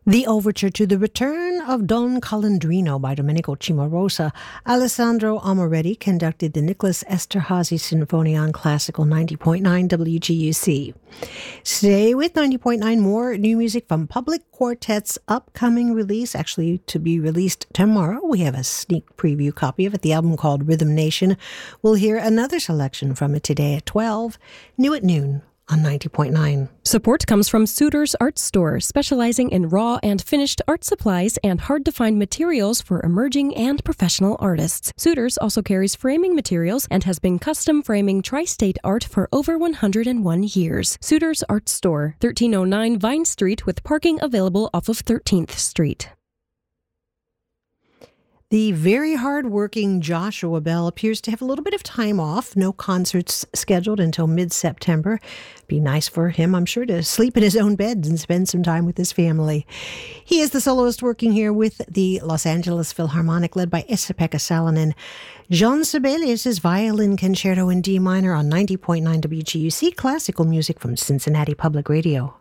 The overture to The Return of Don Calandrino by Domenico Cimarosa. Alessandro Amoretti conducted the Nicholas Esterhazy Sinfonia Classical 90.9 WGUC. Stay with 90.9, more new music from Public Quartet's upcoming release, actually to be released tomorrow. We have a sneak preview copy of it, the album called Rhythm Nation. We'll hear another selection from it today at 12, new at noon on 90.9. Support comes from Suter's Art Store, specializing in raw and finished art supplies and hard-to-find materials for emerging and professional artists. Suter's also carries framing materials and has been custom framing tri-state art for over 101 years. Suter's Art Store, 1309 Vine Street, with parking available off of 13th Street. The very hard-working Joshua Bell appears to have a little bit of time off. No concerts scheduled until mid-September. Be nice for him, I'm sure, to sleep in his own bed and spend some time with his family. He is the soloist working here with the Los Angeles Philharmonic, led by Esa-Pekka Salonen. Jean Sibelius' Violin Concerto in D minor on 90.9 WGUC, classical music from Cincinnati Public Radio.